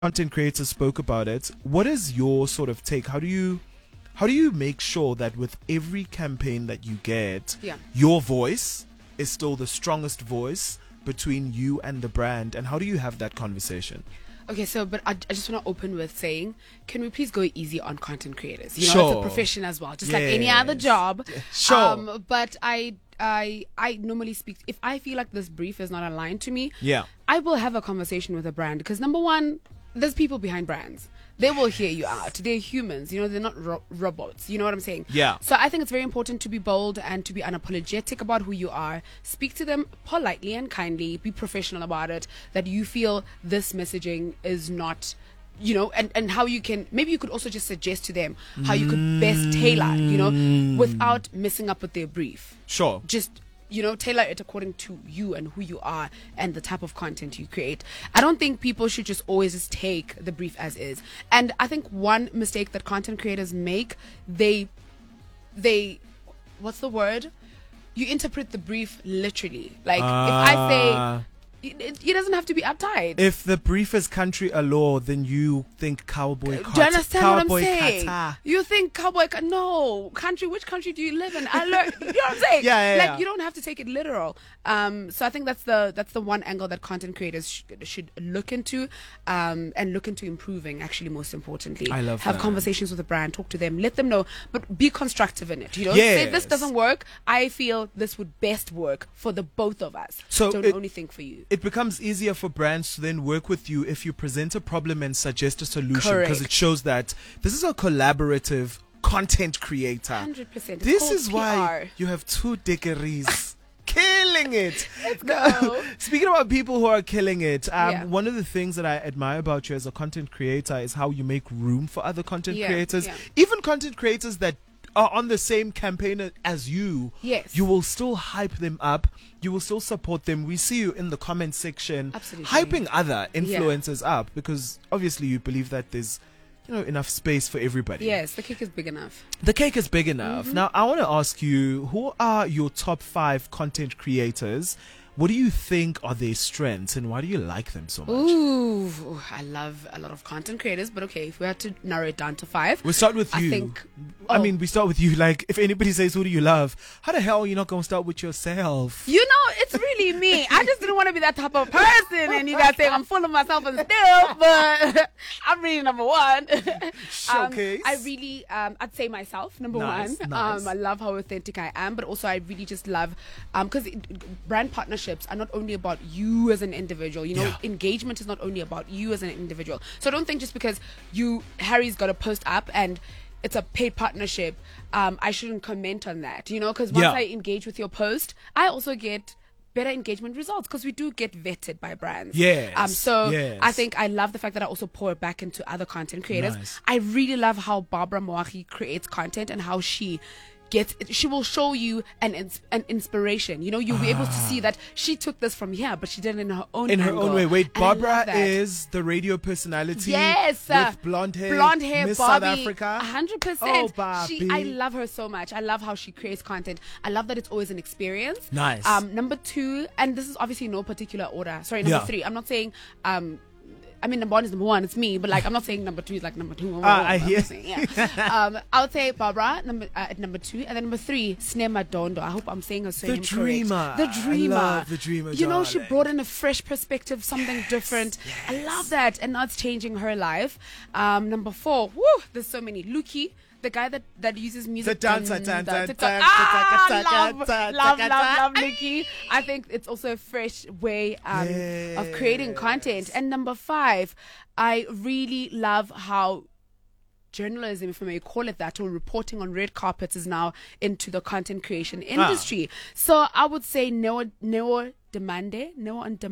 content creators spoke about it. What is your sort of take? How do you make sure that with every campaign that you get, your voice is still the strongest voice between you and the brand? And how do you have that conversation? Okay, but I just want to open with saying, can we please go easy on content creators? Sure. It's a profession as well, just like any other job. Sure. But I normally speak, if I feel like this brief is not aligned to me, Yeah. I will have a conversation with a brand, because number one, there's people behind brands. They will hear you out. They're humans, they're not robots. You know what I'm saying? Yeah. So I think it's very important to be bold and to be unapologetic about who you are. Speak to them politely and kindly. Be professional about it. That you feel this messaging is not, and how you can, maybe you could also just suggest to them how you could best tailor, without messing up with their brief. Sure. Just tailor it according to you and who you are and the type of content you create. I don't think people should just always just take the brief as is. And I think one mistake that content creators make, they what's the word? You interpret the brief literally. Like if I say, it doesn't have to be uptight. If the brief is country allure, then you think cowboy kata. Do you understand what I'm saying? Kata. You think cowboy kata. No. Country, which country do you live in? You know what I'm saying? Yeah. You don't have to take it literal. So I think that's the one angle that content creators should look into, and look into improving, actually, most importantly. I love Have that. conversations with the brand, talk to them, let them know, but be constructive in it. Yes. Say this doesn't work. I feel this would best work for the both of us. So don't only think for you. It becomes easier for brands to then work with you if you present a problem and suggest a solution, because it shows that this is a collaborative content creator. 100%. This is why you have 2 degrees. Killing it. Let's go. Speaking about people who are killing it, one of the things that I admire about you as a content creator is how you make room for other content creators, even content creators that are on the same campaign as you. Yes. You will still hype them up. You will still support them. We see you in the comment section hyping other influencers up, because obviously you believe that there's enough space for everybody. Yes, the cake is big enough. The cake is big enough. Now, I want to ask you, who are your top 5 content creators? What do you think are their strengths, and why do you like them so much? Ooh, I love a lot of content creators, but okay, if we had to narrow it down to 5, we'll start with you. We start with you. Like, if anybody says, who do you love? How the hell are you not going to start with yourself? It's really me. I just didn't want to be that type of person, and you guys say I'm full of myself and stuff, but I'm really number one. Showcase. I really, I'd say myself, number one. Nice. I love how authentic I am, but also I really just love, because brand partnerships are not only about you as an individual. Engagement is not only about you as an individual. So I don't think just because Harry's got a post up and it's a paid partnership, I shouldn't comment on that, because once I engage with your post, I also get better engagement results, because we do get vetted by brands. Yes. I think I love the fact that I also pour it back into other content creators. Nice. I really love how Barbara Moahi creates content and how she will show you an inspiration. You'll be able to see that she took this from here, but she did it in her own way. Wait, Barbara is the radio personality. Yes, with blonde hair, Miss Bobby, South Africa. 100%. Oh, Barbie. I love her so much. I love how she creates content. I love that it's always an experience. Nice. Number 2, and this is obviously no particular order. Sorry, number 3. I'm not saying number 1 is number 1. It's me, but I'm not saying number 2 is like number 2. I hear. I would say Barbara at number 2, and then number 3, Snema Dondo. I hope I'm saying her surname correct. The Dreamer. I love the Dreamer. She brought in a fresh perspective, something different. Yes. I love that, and now it's changing her life. Number 4, there's so many. Luki, the guy that uses music. The dancer. Love Luki. I think it's also a fresh way of creating content. And number 5, I really love how journalism, if I may call it that, or reporting on red carpets is now into the content creation industry. So I would say Neo on Demand. The Neo on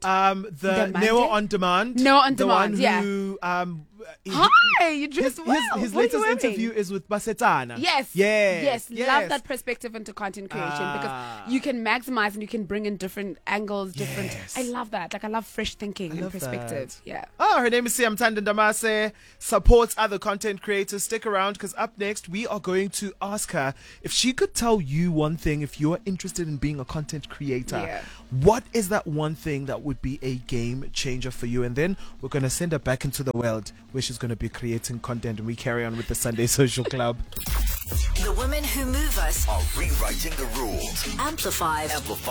Demand. The one who Hi, you dressed well. His latest interview is with Basetana. Yes. Love that perspective into content creation, because you can maximize and you can bring in different angles, I love that. I love fresh thinking and perspective. That. Yeah. Her name is Siam Tanda Damase, supports other content creators. Stick around, because up next we are going to ask her if she could tell you one thing if you are interested in being a content creator. What is that one thing that would be a game changer for you? And then we're going to send her back into the world where she's going to be creating content, and we carry on with the Sunday Social Club. The women who move us are rewriting the rules. Amplify